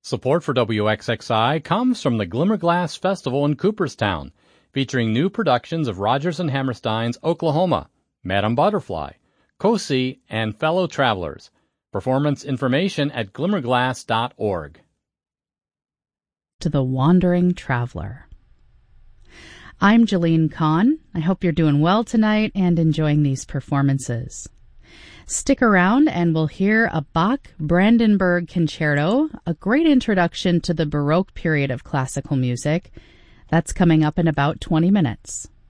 Support for WXXI comes from the Glimmerglass Festival in Cooperstown, featuring new productions of Rodgers and Hammerstein's Oklahoma, Madame Butterfly, Cosi, and Fellow Travelers. Performance information at glimmerglass.org. To the Wandering Traveler. I'm Jeline Kahn. I hope you're doing well tonight and enjoying these performances. Stick around and we'll hear a Bach Brandenburg Concerto, a great introduction to the Baroque period of classical music. That's coming up in about 20 minutes.